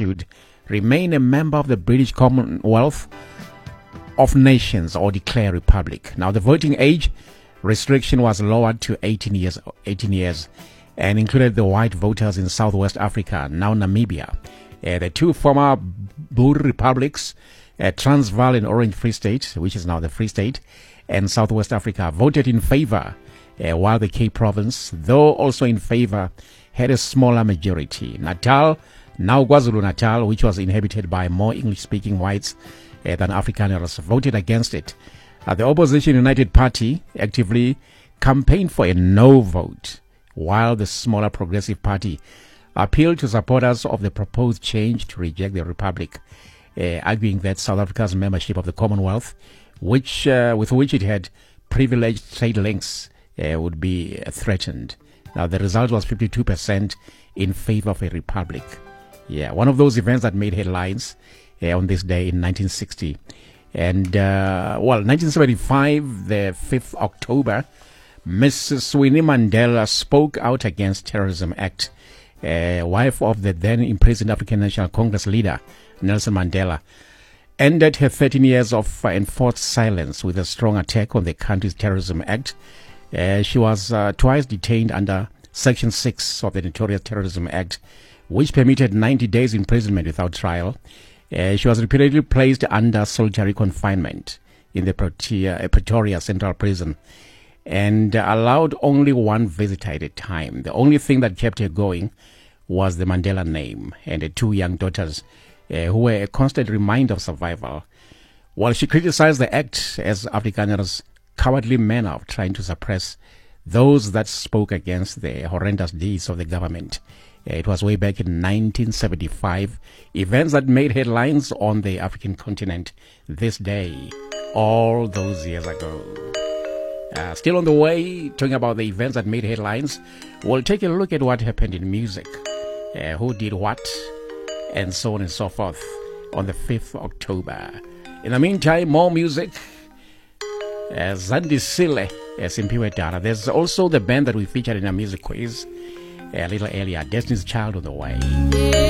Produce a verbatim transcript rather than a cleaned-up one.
should remain a member of the British Commonwealth of Nations or declare republic. Now, the voting age restriction was lowered to eighteen years, eighteen years, and included the white voters in Southwest Africa, now Namibia. Uh, the two former Boer republics, uh, Transvaal and Orange Free State, which is now the Free State, and Southwest Africa, voted in favor, uh, while the Cape Province, though also in favor, had a smaller majority. Natal, now KwaZulu-Natal, which was inhabited by more English-speaking whites uh, than Afrikaners, voted against it. Uh, the opposition United Party actively campaigned for a no vote, while the smaller Progressive Party appealed to supporters of the proposed change to reject the republic, uh, arguing that South Africa's membership of the Commonwealth, which uh, with which it had privileged trade links, uh, would be uh, threatened. Now, the result was fifty-two percent in favor of a republic. Yeah, one of those events that made headlines uh, on this day in nineteen sixty. And, uh, well, nineteen seventy-five, the fifth of October, Missus Winnie Mandela spoke out against Terrorism Act. Uh, wife of the then imprisoned African National Congress leader, Nelson Mandela, ended her thirteen years of uh, enforced silence with a strong attack on the country's Terrorism Act. Uh, she was uh, twice detained under Section six of the notorious Terrorism Act, which permitted ninety days imprisonment without trial. Uh, she was repeatedly placed under solitary confinement in the Pretoria, uh, Pretoria Central Prison, and uh, allowed only one visitor at a time. The only thing that kept her going was the Mandela name and the two young daughters, uh, who were a constant reminder of survival. While she criticized the act as Afrikaners' cowardly manner of trying to suppress those that spoke against the horrendous deeds of the government. Uh, it was way back in nineteen seventy-five, events that made headlines on the African continent this day, all those years ago. Uh, still on the way, talking about the events that made headlines, we'll take a look at what happened in music, uh, who did what, and so on and so forth on the fifth of October. In the meantime, more music. Uh, Zandisile, uh, Simpiwe Dara. There's also the band that we featured in a music quiz a little earlier, Destiny's Child on the way.